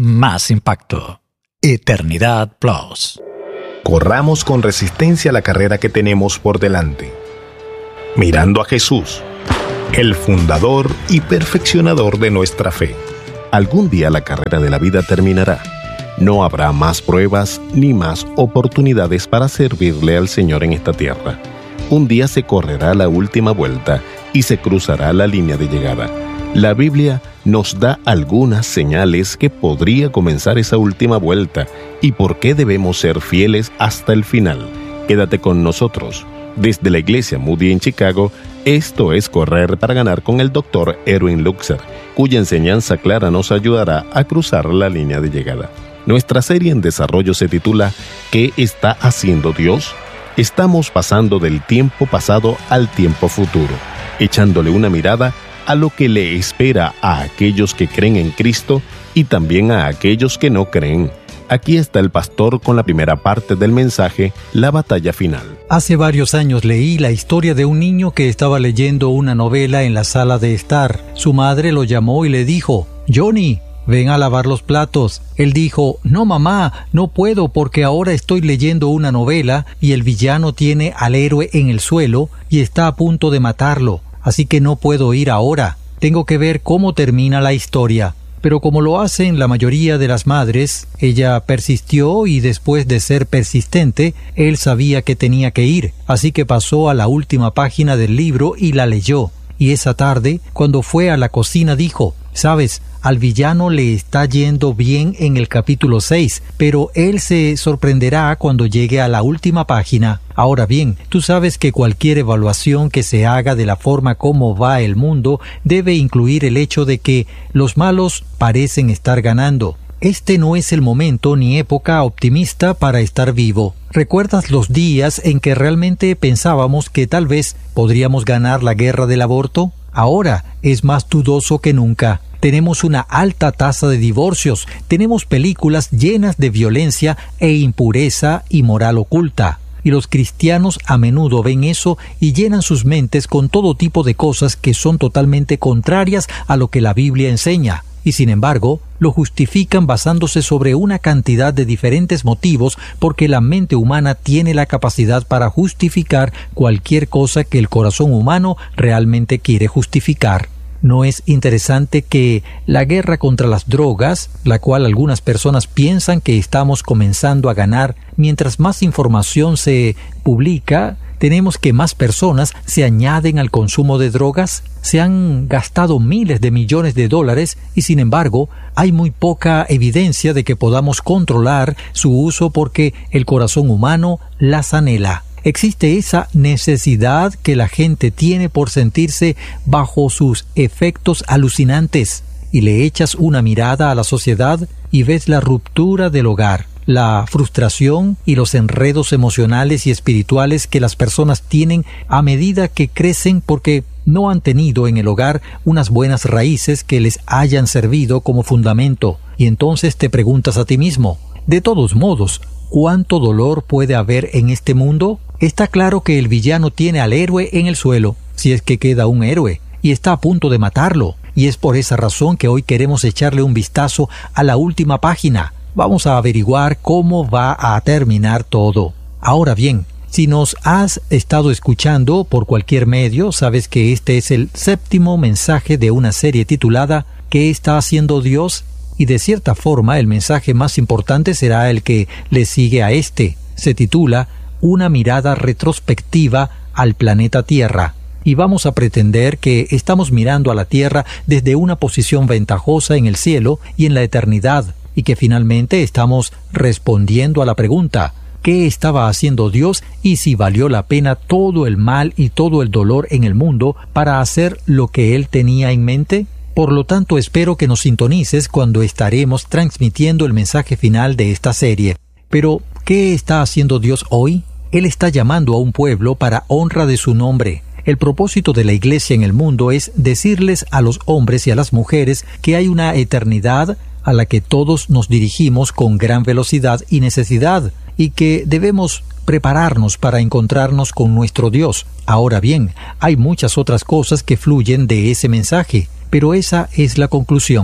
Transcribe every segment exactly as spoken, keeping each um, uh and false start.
más impacto. Eternidad Plus. Corramos con resistencia la carrera que tenemos por delante, mirando a Jesús, el fundador y perfeccionador de nuestra fe. Algún día la carrera de la vida terminará. No habrá más pruebas ni más oportunidades para servirle al Señor en esta tierra. Un día se correrá la última vuelta y se cruzará la línea de llegada. La Biblia nos da algunas señales que podría comenzar esa última vuelta y por qué debemos ser fieles hasta el final. Quédate con nosotros. Desde la Iglesia Moody en Chicago, esto es Correr para Ganar con el doctor Erwin Lutzer, cuya enseñanza clara nos ayudará a cruzar la línea de llegada. Nuestra serie en desarrollo se titula ¿Qué está haciendo Dios? Estamos pasando del tiempo pasado al tiempo futuro, echándole una mirada a lo que le espera a aquellos que creen en Cristo y también a aquellos que no creen. Aquí está el pastor con la primera parte del mensaje, la batalla final. Hace varios años leí la historia de un niño que estaba leyendo una novela en la sala de estar. Su madre lo llamó y le dijo, «Johnny, ven a lavar los platos». Él dijo, «No, mamá, no puedo porque ahora estoy leyendo una novela y el villano tiene al héroe en el suelo y está a punto de matarlo. Así que no puedo ir ahora. Tengo que ver cómo termina la historia». Pero como lo hacen la mayoría de las madres, ella persistió y después de ser persistente, él sabía que tenía que ir. Así que pasó a la última página del libro y la leyó. Y esa tarde, cuando fue a la cocina, dijo, «Sabes, al villano le está yendo bien en el capítulo seis, pero él se sorprenderá cuando llegue a la última página. Ahora bien, tú sabes que cualquier evaluación que se haga de la forma como va el mundo debe incluir el hecho de que los malos parecen estar ganando. Este no es el momento ni época optimista para estar vivo. ¿Recuerdas los días en que realmente pensábamos que tal vez podríamos ganar la guerra del aborto? Ahora es más dudoso que nunca. Tenemos una alta tasa de divorcios, tenemos películas llenas de violencia e impureza y moral oculta. Y los cristianos a menudo ven eso y llenan sus mentes con todo tipo de cosas que son totalmente contrarias a lo que la Biblia enseña. Y sin embargo, lo justifican basándose sobre una cantidad de diferentes motivos porque la mente humana tiene la capacidad para justificar cualquier cosa que el corazón humano realmente quiere justificar. ¿No es interesante que la guerra contra las drogas, la cual algunas personas piensan que estamos comenzando a ganar, mientras más información se publica, tenemos que más personas se añaden al consumo de drogas? Se han gastado miles de millones de dólares y sin embargo hay muy poca evidencia de que podamos controlar su uso porque el corazón humano las anhela. Existe esa necesidad que la gente tiene por sentirse bajo sus efectos alucinantes. Y le echas una mirada a la sociedad y ves la ruptura del hogar, la frustración y los enredos emocionales y espirituales que las personas tienen a medida que crecen porque no han tenido en el hogar unas buenas raíces que les hayan servido como fundamento. Y entonces te preguntas a ti mismo, de todos modos, ¿cuánto dolor puede haber en este mundo? Está claro que el villano tiene al héroe en el suelo, si es que queda un héroe, y está a punto de matarlo. Y es por esa razón que hoy queremos echarle un vistazo a la última página. Vamos a averiguar cómo va a terminar todo. Ahora bien, si nos has estado escuchando por cualquier medio, sabes que este es el séptimo mensaje de una serie titulada ¿Qué está haciendo Dios? Y de cierta forma el mensaje más importante será el que le sigue a este. Se titula Una mirada retrospectiva al planeta Tierra. Y vamos a pretender que estamos mirando a la Tierra desde una posición ventajosa en el cielo y en la eternidad, y que finalmente estamos respondiendo a la pregunta, ¿qué estaba haciendo Dios y si valió la pena todo el mal y todo el dolor en el mundo para hacer lo que Él tenía en mente? Por lo tanto, espero que nos sintonices cuando estaremos transmitiendo el mensaje final de esta serie. Pero, ¿qué está haciendo Dios hoy? Él está llamando a un pueblo para honra de su nombre. El propósito de la Iglesia en el mundo es decirles a los hombres y a las mujeres que hay una eternidad a la que todos nos dirigimos con gran velocidad y necesidad, y que debemos prepararnos para encontrarnos con nuestro Dios. Ahora bien, hay muchas otras cosas que fluyen de ese mensaje, pero esa es la conclusión.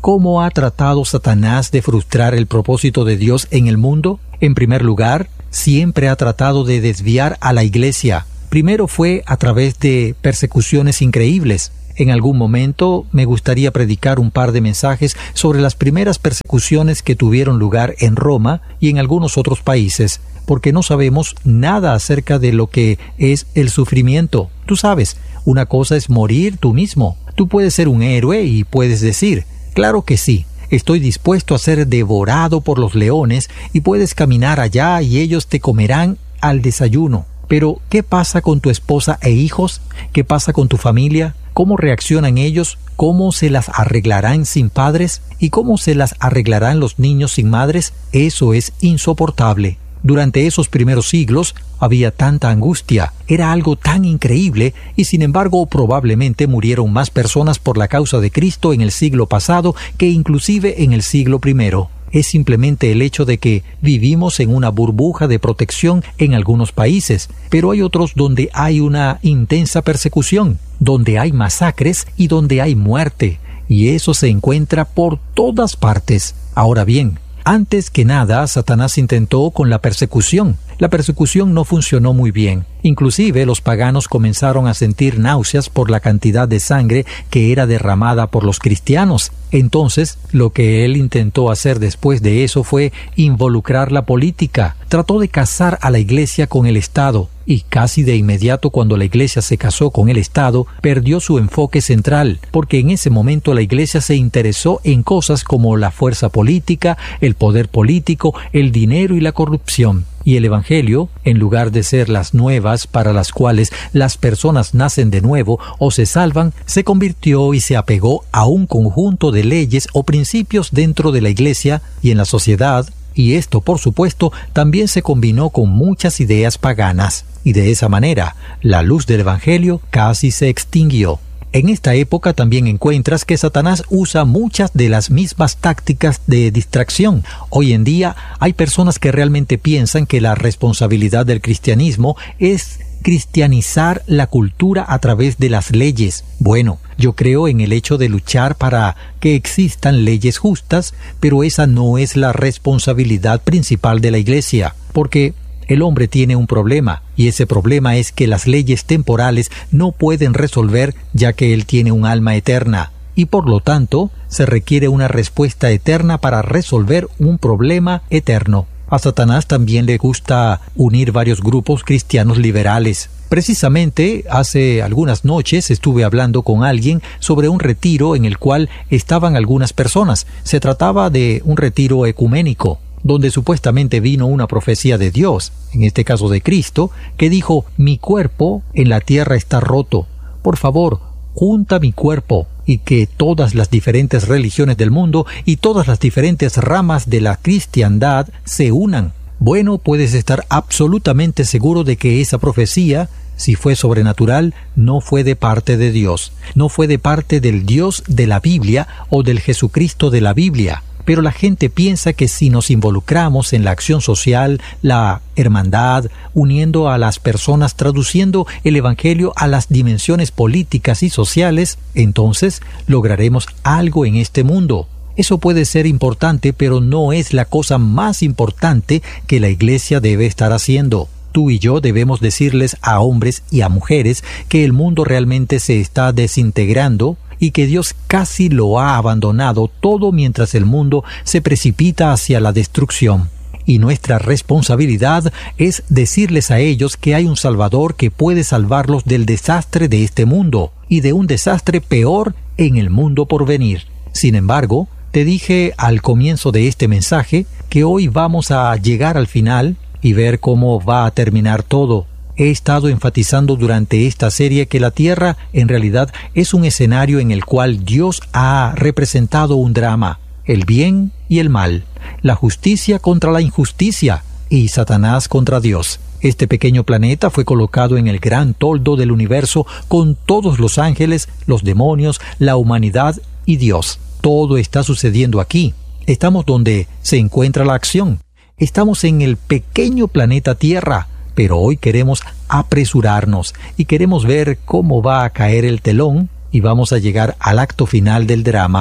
¿Cómo ha tratado Satanás de frustrar el propósito de Dios en el mundo? En primer lugar, siempre ha tratado de desviar a la iglesia. Primero fue a través de persecuciones increíbles. En algún momento me gustaría predicar un par de mensajes sobre las primeras persecuciones que tuvieron lugar en Roma y en algunos otros países, porque no sabemos nada acerca de lo que es el sufrimiento. Tú sabes, una cosa es morir tú mismo. Tú puedes ser un héroe y puedes decir, claro que sí, estoy dispuesto a ser devorado por los leones y puedes caminar allá y ellos te comerán al desayuno. Pero, ¿qué pasa con tu esposa e hijos? ¿Qué pasa con tu familia? ¿Cómo reaccionan ellos? ¿Cómo se las arreglarán sin padres? ¿Y cómo se las arreglarán los niños sin madres? Eso es insoportable. Durante esos primeros siglos había tanta angustia, era algo tan increíble y sin embargo probablemente murieron más personas por la causa de Cristo en el siglo pasado que inclusive en el siglo primero. Es simplemente el hecho de que vivimos en una burbuja de protección en algunos países, pero hay otros donde hay una intensa persecución, donde hay masacres y donde hay muerte, y eso se encuentra por todas partes. Ahora bien, antes que nada, Satanás intentó con la persecución. La persecución no funcionó muy bien. Inclusive los paganos comenzaron a sentir náuseas por la cantidad de sangre que era derramada por los cristianos. Entonces, lo que él intentó hacer después de eso fue involucrar la política. Trató de casar a la iglesia con el Estado. Y casi de inmediato, cuando la iglesia se casó con el Estado, perdió su enfoque central, porque en ese momento la iglesia se interesó en cosas como la fuerza política, el poder político, el dinero y la corrupción. Y el Evangelio, en lugar de ser las nuevas para las cuales las personas nacen de nuevo o se salvan, se convirtió y se apegó a un conjunto de leyes o principios dentro de la iglesia y en la sociedad, y esto, por supuesto, también se combinó con muchas ideas paganas. Y de esa manera, la luz del Evangelio casi se extinguió. En esta época también encuentras que Satanás usa muchas de las mismas tácticas de distracción. Hoy en día hay personas que realmente piensan que la responsabilidad del cristianismo es cristianizar la cultura a través de las leyes. Bueno, yo creo en el hecho de luchar para que existan leyes justas, pero esa no es la responsabilidad principal de la iglesia, porque el hombre tiene un problema, y ese problema es que las leyes temporales no pueden resolver, ya que él tiene un alma eterna, y por lo tanto se requiere una respuesta eterna para resolver un problema eterno. A Satanás también le gusta unir varios grupos cristianos liberales. Precisamente hace algunas noches estuve hablando con alguien sobre un retiro en el cual estaban algunas personas. Se trataba de un retiro ecuménico, donde supuestamente vino una profecía de Dios, en este caso de Cristo, que dijo: mi cuerpo en la tierra está roto. Por favor, junta mi cuerpo, y que todas las diferentes religiones del mundo y todas las diferentes ramas de la cristiandad se unan. Bueno, puedes estar absolutamente seguro de que esa profecía, si fue sobrenatural, no fue de parte de Dios, no fue de parte del Dios de la Biblia o del Jesucristo de la Biblia. Pero la gente piensa que si nos involucramos en la acción social, la hermandad, uniendo a las personas, traduciendo el Evangelio a las dimensiones políticas y sociales, entonces lograremos algo en este mundo. Eso puede ser importante, pero no es la cosa más importante que la iglesia debe estar haciendo. Tú y yo debemos decirles a hombres y a mujeres que el mundo realmente se está desintegrando y que Dios casi lo ha abandonado todo mientras el mundo se precipita hacia la destrucción. Y nuestra responsabilidad es decirles a ellos que hay un Salvador que puede salvarlos del desastre de este mundo y de un desastre peor en el mundo por venir. Sin embargo, te dije al comienzo de este mensaje que hoy vamos a llegar al final y ver cómo va a terminar todo. He estado enfatizando durante esta serie que la tierra en realidad es un escenario en el cual Dios ha representado un drama, el bien y el mal, la justicia contra la injusticia y Satanás contra Dios. Este pequeño planeta fue colocado en el gran toldo del universo con todos los ángeles, los demonios, la humanidad y Dios. Todo está sucediendo aquí. Estamos donde se encuentra la acción. Estamos en el pequeño planeta Tierra. Pero hoy queremos apresurarnos y queremos ver cómo va a caer el telón y vamos a llegar al acto final del drama.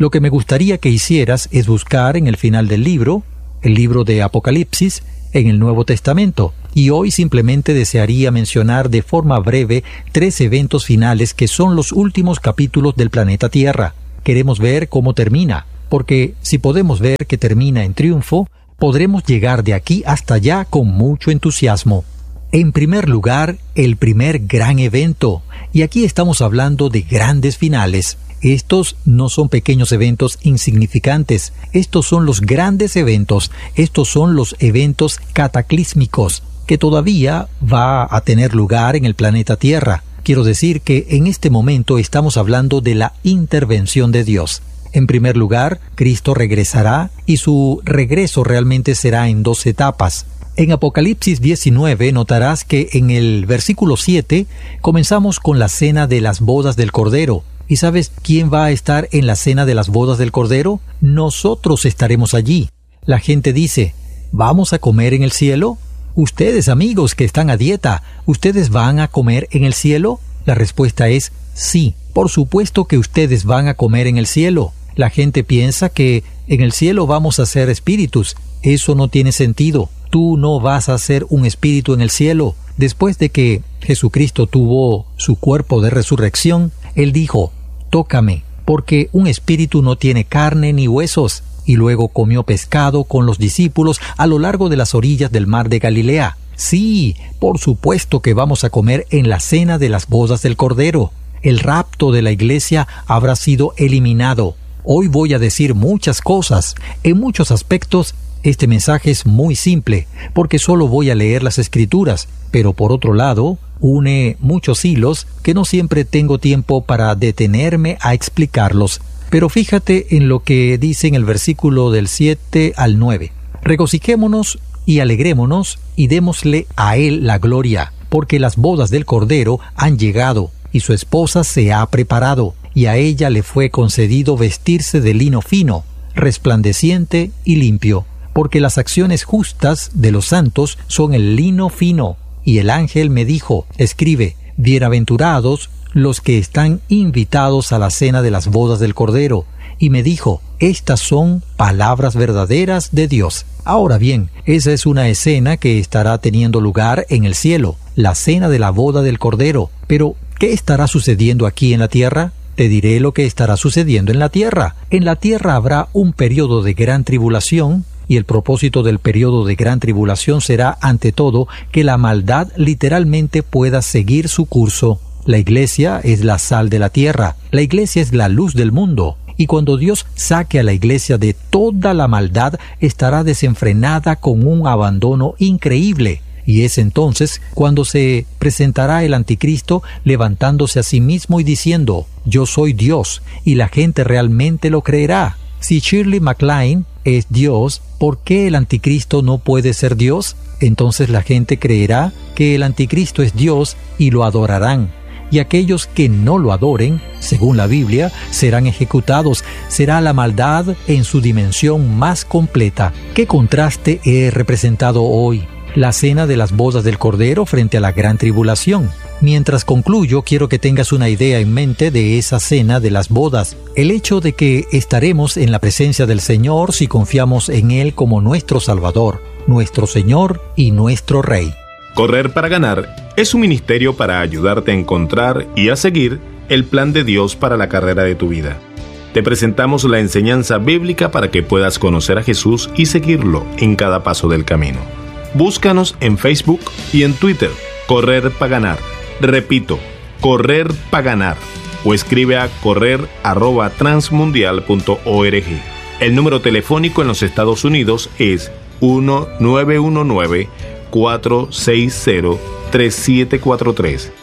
Lo que me gustaría que hicieras es buscar en el final del libro, el libro de Apocalipsis, en el Nuevo Testamento. Y hoy simplemente desearía mencionar de forma breve tres eventos finales que son los últimos capítulos del planeta Tierra. Queremos ver cómo termina, porque si podemos ver que termina en triunfo, podremos llegar de aquí hasta allá con mucho entusiasmo. En primer lugar, el primer gran evento, y aquí estamos hablando de grandes finales. Estos no son pequeños eventos insignificantes, estos son los grandes eventos, estos son los eventos cataclísmicos, que todavía va a tener lugar en el planeta Tierra. Quiero decir que en este momento estamos hablando de la intervención de Dios. En primer lugar, Cristo regresará y su regreso realmente será en dos etapas. En Apocalipsis diecinueve notarás que en el versículo siete comenzamos con la cena de las bodas del Cordero. ¿Y sabes quién va a estar en la cena de las bodas del Cordero? Nosotros estaremos allí. La gente dice, ¿vamos a comer en el cielo? Ustedes, amigos que están a dieta, ¿ustedes van a comer en el cielo? La respuesta es sí, por supuesto que ustedes van a comer en el cielo. La gente piensa que en el cielo vamos a ser espíritus. Eso no tiene sentido. Tú no vas a ser un espíritu en el cielo. Después de que Jesucristo tuvo su cuerpo de resurrección, Él dijo, tócame, porque un espíritu no tiene carne ni huesos. Y luego comió pescado con los discípulos a lo largo de las orillas del mar de Galilea. Sí, por supuesto que vamos a comer en la cena de las bodas del Cordero. El rapto de la iglesia habrá sido eliminado. Hoy voy a decir muchas cosas. En muchos aspectos, este mensaje es muy simple, porque solo voy a leer las Escrituras, pero por otro lado, une muchos hilos que no siempre tengo tiempo para detenerme a explicarlos. Pero fíjate en lo que dice en el versículo del siete al nueve. Regocijémonos y alegrémonos y démosle a Él la gloria, porque las bodas del Cordero han llegado y su esposa se ha preparado, y a ella le fue concedido vestirse de lino fino, resplandeciente y limpio, porque las acciones justas de los santos son el lino fino. Y el ángel me dijo, escribe, bienaventurados los que están invitados a la cena de las bodas del Cordero. Y me dijo, estas son palabras verdaderas de Dios. Ahora bien, esa es una escena que estará teniendo lugar en el cielo, la cena de la boda del Cordero. Pero, ¿qué estará sucediendo aquí en la tierra? Te diré lo que estará sucediendo en la tierra. En la tierra habrá un periodo de gran tribulación, y el propósito del periodo de gran tribulación será, ante todo, que la maldad literalmente pueda seguir su curso. La iglesia es la sal de la tierra, la iglesia es la luz del mundo, y cuando Dios saque a la iglesia de toda la maldad, estará desenfrenada con un abandono increíble. Y es entonces cuando se presentará el anticristo levantándose a sí mismo y diciendo, yo soy Dios, y la gente realmente lo creerá. Si Shirley MacLaine es Dios, ¿por qué el anticristo no puede ser Dios? Entonces la gente creerá que el anticristo es Dios y lo adorarán. Y aquellos que no lo adoren, según la Biblia, serán ejecutados. Será la maldad en su dimensión más completa. ¿Qué contraste he representado hoy? La cena de las bodas del Cordero frente a la gran tribulación. Mientras concluyo, quiero que tengas una idea en mente de esa cena de las bodas. El hecho de que estaremos en la presencia del Señor si confiamos en Él como nuestro Salvador, nuestro Señor y nuestro Rey. Correr para ganar es un ministerio para ayudarte a encontrar y a seguir el plan de Dios para la carrera de tu vida. Te presentamos la enseñanza bíblica para que puedas conocer a Jesús y seguirlo en cada paso del camino. Búscanos en Facebook y en Twitter, Correr para ganar. Repito, Correr para ganar. O escribe a correr arroba transmundial punto org. El número telefónico en los Estados Unidos es uno nueve uno nueve, cuatro seis cero, tres siete cuatro tres.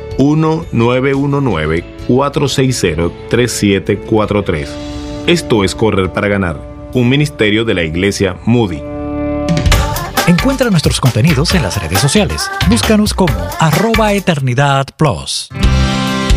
uno nueve uno nueve, cuatro seis cero, tres siete cuatro tres. Esto es Correr para ganar, un ministerio de la Iglesia Moody. Encuentra nuestros contenidos en las redes sociales. Búscanos como arroba Eternidad Plus.